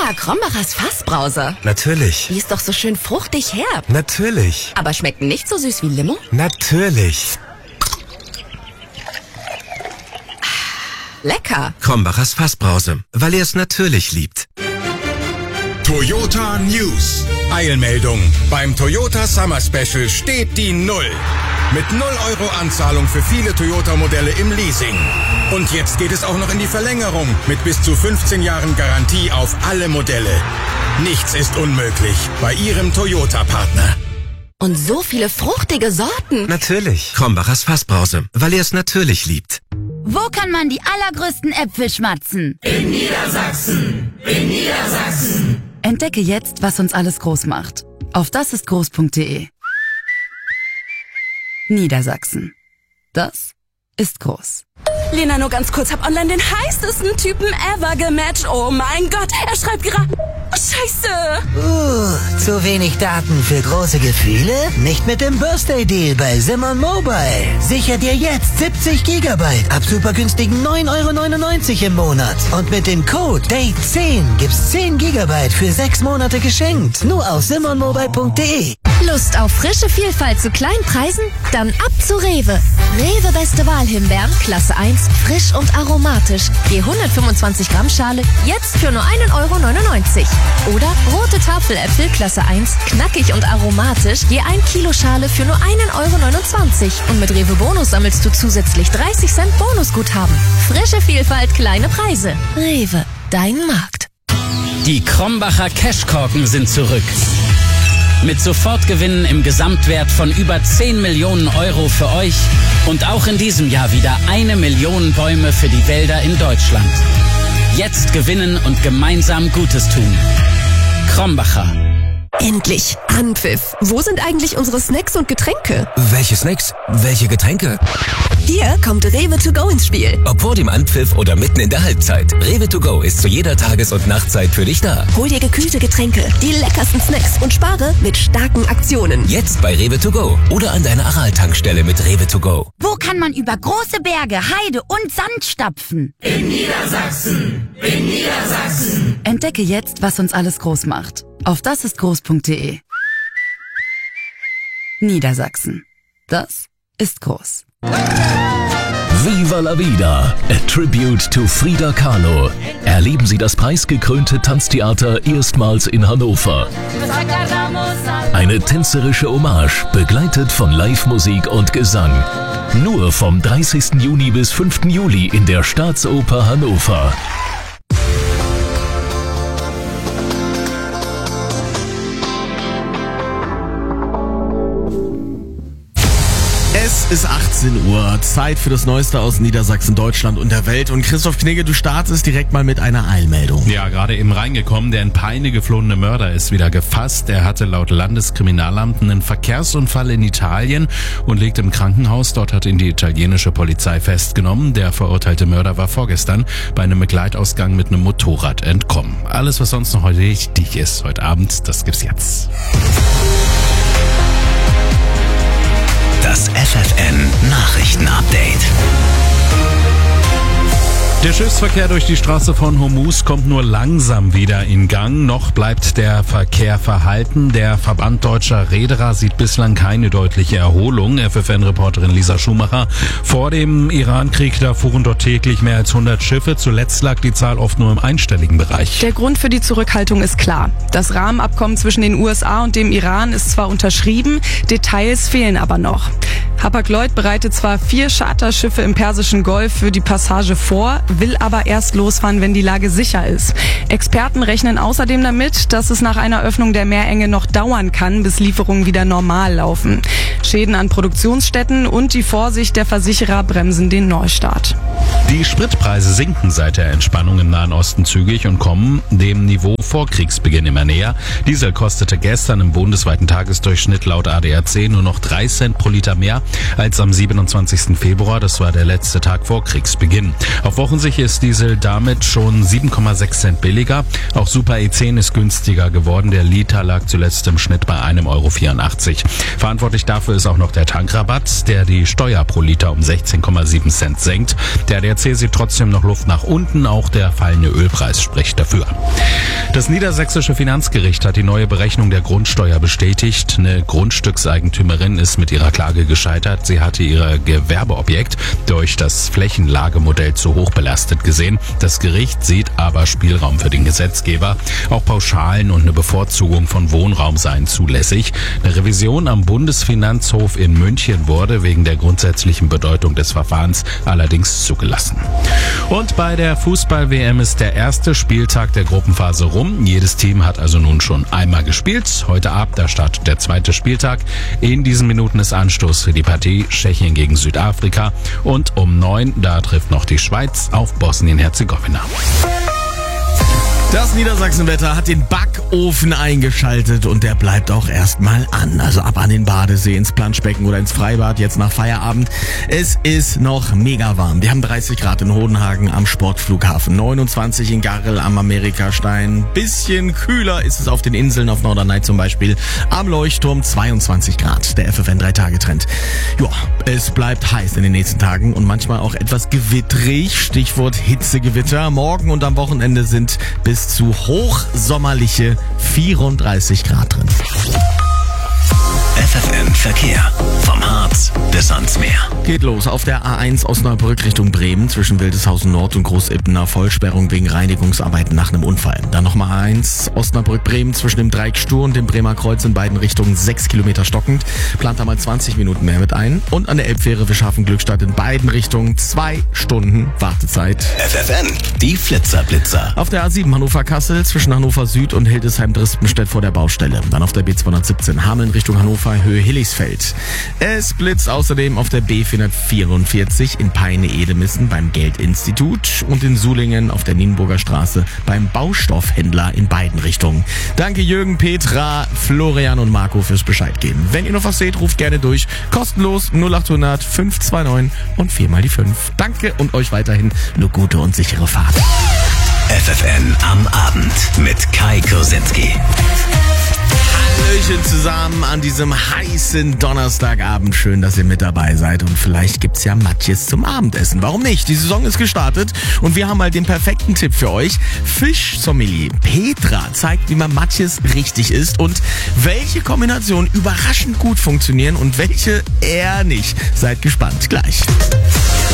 Krombachers Fassbrause. Natürlich. Die ist doch so schön fruchtig herb. Natürlich. Aber schmeckt nicht so süß wie Limo? Natürlich. Lecker. Krombachers Fassbrause, weil er es natürlich liebt. Toyota News. Eilmeldung. Beim Toyota Summer Special steht die Null. Mit 0 Euro Anzahlung für viele Toyota-Modelle im Leasing. Und jetzt geht es auch noch in die Verlängerung mit bis zu 15 Jahren Garantie auf alle Modelle. Nichts ist unmöglich bei Ihrem Toyota-Partner. Und so viele fruchtige Sorten. Natürlich. Krombachers Fassbrause, weil er es natürlich liebt. Wo kann man die allergrößten Äpfel schmatzen? In Niedersachsen. In Niedersachsen. Entdecke jetzt, was uns alles groß macht. Auf dasistgroß.de. Niedersachsen. Das ist groß. Lena, nur ganz kurz, hab online den heißesten Typen ever gematcht. Oh mein Gott, er schreibt gerade... Oh, Scheiße. Zu wenig Daten für große Gefühle? Nicht mit dem Birthday-Deal bei Simon Mobile. Sicher dir jetzt 70 Gigabyte ab super günstigen 9,99 € im Monat. Und mit dem Code DATE10 gibt's 10 Gigabyte für 6 Monate geschenkt. Nur auf simonmobile.de. Lust auf frische Vielfalt zu kleinen Preisen? Dann ab zu Rewe. Rewe Beste Wahl-Himbeeren, Klasse 1, frisch und aromatisch. Je 125 Gramm Schale, jetzt für nur 1,99 € Oder rote Tafeläpfel, Klasse 1, knackig und aromatisch, je 1 Kilo Schale für nur 1,29 €. Und mit Rewe Bonus sammelst du zusätzlich 30 Cent Bonusguthaben. Frische Vielfalt, kleine Preise. Rewe, dein Markt. Die Krombacher Cashkorken sind zurück. Mit Sofortgewinnen im Gesamtwert von über 10 Millionen € für euch und auch in diesem Jahr wieder 1 Million Bäume für die Wälder in Deutschland. Jetzt gewinnen und gemeinsam Gutes tun. Krombacher. Endlich Anpfiff. Wo sind eigentlich unsere Snacks und Getränke? Welche Snacks? Welche Getränke? Hier kommt Rewe to go ins Spiel. Ob vor dem Anpfiff oder mitten in der Halbzeit. Rewe to go ist zu jeder Tages- und Nachtzeit für dich da. Hol dir gekühlte Getränke, die leckersten Snacks und spare mit starken Aktionen. Jetzt bei Rewe to go oder an deiner Aral-Tankstelle mit Rewe to go. Wo kann man über große Berge, Heide und Sand stapfen? In Niedersachsen. In Niedersachsen. Entdecke jetzt, was uns alles groß macht. Auf dasistgroß.de. Niedersachsen. Das ist groß. Viva la Vida, a tribute to Frida Kahlo. Erleben Sie das preisgekrönte Tanztheater erstmals in Hannover. Eine tänzerische Hommage, begleitet von Live-Musik und Gesang. Nur vom 30. Juni bis 5. Juli in der Staatsoper Hannover. Es ist 18 Uhr, Zeit für das Neueste aus Niedersachsen, Deutschland und der Welt. Und Christoph Knigge, du startest direkt mal mit einer Eilmeldung. Ja, gerade eben reingekommen. Der in Peine geflohene Mörder ist wieder gefasst. Er hatte laut Landeskriminalamt einen Verkehrsunfall in Italien und liegt im Krankenhaus. Dort hat ihn die italienische Polizei festgenommen. Der verurteilte Mörder war vorgestern bei einem Begleitausgang mit einem Motorrad entkommen. Alles, was sonst noch heute wichtig ist, heute Abend, das gibt's jetzt. Das FFN Nachrichtenupdate. Der Schiffsverkehr durch die Straße von Hormuz kommt nur langsam wieder in Gang. Noch bleibt der Verkehr verhalten. Der Verband Deutscher Reederer sieht bislang keine deutliche Erholung. FFN-Reporterin Lisa Schumacher. Vor dem Iran-Krieg, da fuhren dort täglich mehr als 100 Schiffe. Zuletzt lag die Zahl oft nur im einstelligen Bereich. Der Grund für die Zurückhaltung ist klar. Das Rahmenabkommen zwischen den USA und dem Iran ist zwar unterschrieben, Details fehlen aber noch. Hapag-Lloyd bereitet zwar 4 Charterschiffe im Persischen Golf für die Passage vor, will aber erst losfahren, wenn die Lage sicher ist. Experten rechnen außerdem damit, dass es nach einer Öffnung der Meerenge noch dauern kann, bis Lieferungen wieder normal laufen. Schäden an Produktionsstätten und die Vorsicht der Versicherer bremsen den Neustart. Die Spritpreise sinken seit der Entspannung im Nahen Osten zügig und kommen dem Niveau vor Kriegsbeginn immer näher. Diesel kostete gestern im bundesweiten Tagesdurchschnitt laut ADAC nur noch 3 Cent pro Liter mehr als am 27. Februar. Das war der letzte Tag vor Kriegsbeginn. Auf Wochensicht ist Diesel damit schon 7,6 Cent billiger. Auch Super E10 ist günstiger geworden. Der Liter lag zuletzt im Schnitt bei 1,84 €. Verantwortlich dafür ist auch noch der Tankrabatt, der die Steuer pro Liter um 16,7 Cent senkt. Der ADAC sieht trotzdem noch Luft nach unten. Auch der fallende Ölpreis spricht dafür. Das niedersächsische Finanzgericht hat die neue Berechnung der Grundsteuer bestätigt. Eine Grundstückseigentümerin ist mit ihrer Klage gescheitert. Sie hatte ihr Gewerbeobjekt durch das Flächenlagemodell zu hoch belastet gesehen. Das Gericht sieht aber Spielraum für den Gesetzgeber. Auch Pauschalen und eine Bevorzugung von Wohnraum seien zulässig. Eine Revision am Bundesfinanzhof in München wurde wegen der grundsätzlichen Bedeutung des Verfahrens allerdings zugelassen. Und bei der Fußball-WM ist der erste Spieltag der Gruppenphase rum. Jedes Team hat also nun schon einmal gespielt. Heute Abend, da startet der zweite Spieltag. In diesen Minuten ist Anstoß für die Partie Tschechien gegen Südafrika. Und um 9, da trifft noch die Schweiz auf Bosnien-Herzegowina. Das Niedersachsenwetter hat den Backofen eingeschaltet und der bleibt auch erstmal an. Also ab an den Badesee, ins Planschbecken oder ins Freibad jetzt nach Feierabend. Es ist noch mega warm. Wir haben 30 Grad in Hodenhagen am Sportflughafen, 29 in Garrel am Amerikastein. Bisschen kühler ist es auf den Inseln, auf Norderney zum Beispiel. Am Leuchtturm 22 Grad, der FFN 3-Tage-Trend. Ja, es bleibt heiß in den nächsten Tagen und manchmal auch etwas gewittrig. Stichwort Hitzegewitter. Morgen und am Wochenende sind bis zu hochsommerliche 34 Grad drin. FFN Verkehr. Vom Harz bis ans Meer. Geht los. Auf der A1 Osnabrück Richtung Bremen zwischen Wildeshausen Nord und Großippener Vollsperrung wegen Reinigungsarbeiten nach einem Unfall. Dann nochmal A1 Osnabrück-Bremen zwischen dem Dreieck Stur und dem Bremer Kreuz in beiden Richtungen 6 Kilometer stockend. Plant da mal 20 Minuten mehr mit ein. Und an der Elbfähre Wischhafen-Glückstadt in beiden Richtungen 2 Stunden Wartezeit. FFN, die Flitzer-Blitzer. Auf der A7 Hannover-Kassel zwischen Hannover Süd und Hildesheim-Drispenstedt vor der Baustelle. Dann auf der B217 Hameln Richtung Hannover Höhe Hilligsfeld. Es blitzt außerdem auf der B444 in Peine-Edemissen beim Geldinstitut und in Sulingen auf der Nienburger Straße beim Baustoffhändler in beiden Richtungen. Danke Jürgen, Petra, Florian und Marco fürs Bescheid geben. Wenn ihr noch was seht, ruft gerne durch. Kostenlos 0800 529 und 4 mal die 5. Danke und euch weiterhin eine gute und sichere Fahrt. FFN am Abend mit Kai Kursinski. Hallöchen zusammen an diesem heißen Donnerstagabend. Schön, dass ihr mit dabei seid und vielleicht gibt's ja Matjes zum Abendessen. Warum nicht? Die Saison ist gestartet und wir haben mal den perfekten Tipp für euch. Fischsommelier Petra zeigt, wie man Matjes richtig isst und welche Kombinationen überraschend gut funktionieren und welche eher nicht. Seid gespannt. Gleich.